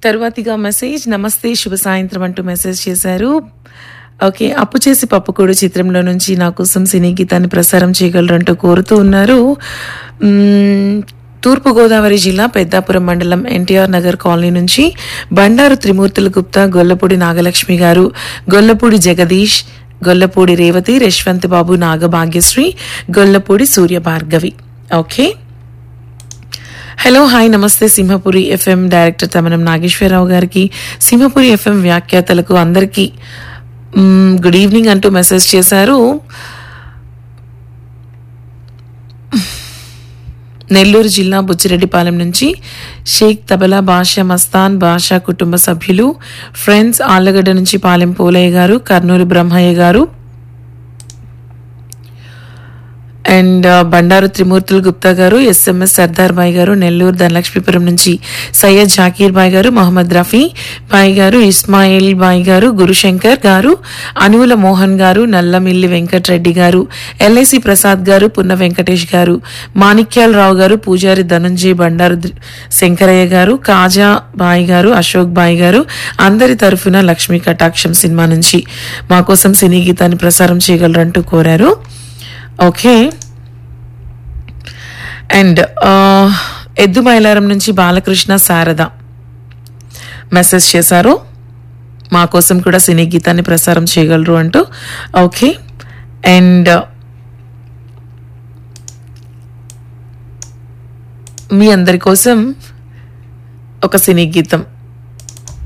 తరువాతిగా message నమస్తే శుభ సాయంత్రం అంటూ మెసేజ్ చేశారు. ఓకే, అప్పు చేసి పప్పుకూడు చిత్రంలో నుంచి నా కోసం సినీ గీతాన్ని ప్రసారం చేయగలరంటూ కోరుతూ ఉన్నారు. తూర్పుగోదావరి జిల్లా పెద్దాపురం మండలం ఎన్టీఆర్ నగర్ కాలనీ నుంచి బండారు త్రిమూర్తుల గుప్తా, గొల్లపూడి నాగలక్ష్మి గారు, గొల్లపూడి జగదీష్, గొల్లపూడి రేవతి, యశ్వంత్ బాబు, నాగభాగ్యశ్రీ, గొల్లపూడి సూర్య భార్గవి. ఓకే, హలో హాయ్ నమస్తే సింహపురి ఎఫ్ఎం డైరెక్టర్ తమనం నాగేశ్వరరావు గారికి, సింహపురి ఎఫ్ఎం వ్యాఖ్యాతలకు అందరికీ గుడ్ ఈవినింగ్ అంటూ మెసేజ్ చేశారు. నెల్లూరు జిల్లా బుచ్చిరెడ్డిపాలెం నుంచి షేక్ తబలా బాషా మస్తాన్ బాషా కుటుంబ సభ్యులు, ఫ్రెండ్స్, ఆళ్లగడ్డ నుంచి పాలెం పోలయ్య గారు, కర్నూలు బ్రహ్మయ్య గారు అండ్ బండారు త్రిమూర్తులు గుప్తా గారు, ఎస్ఎంఎస్ సర్దార్ బాయ్ గారు, నెల్లూరు ధనలక్ష్మీపురం నుంచి సయ్యద్ జాకీర్ బాయ్ గారు, మహమ్మద్ రఫీ బాయ్ గారు, ఇస్మాయిల్ బాయ్ గారు, గురుశంకర్ గారు, అనువుల మోహన్ గారు, నల్లమిల్లి వెంకటరెడ్డి గారు, ఎల్ఐసి ప్రసాద్ గారు, పున్న వెంకటేష్ గారు, మాణిక్యాల రావు గారు, పూజారి ధనుంజయ్, బండారు శంకరయ్య గారు, కాజా బాయ్ గారు, అశోక్ బాయ్ గారు, అందరి తరఫున లక్ష్మీ కటాక్షం సినిమా నుంచి మా కోసం సినీ గీతాన్ని ప్రసారం చేయగలరంటూ కోరారు. ఓకే, అండ్ ఎద్దు మైలారం నుంచి బాలకృష్ణ శారద మెసేజ్ చేశారు, మా కోసం కూడా సినీ గీతాన్ని ప్రసారం చేయగలరు అంటూ. ఓకే, అండ్ మీ అందరి కోసం ఒక సినీ గీతం